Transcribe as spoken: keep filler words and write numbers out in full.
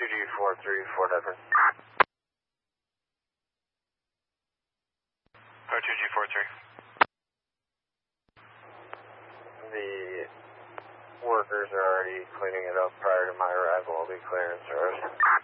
two G four three four Denver. Oh, two G four three. The workers are already cleaning it up prior to my arrival. I'll be clearing service.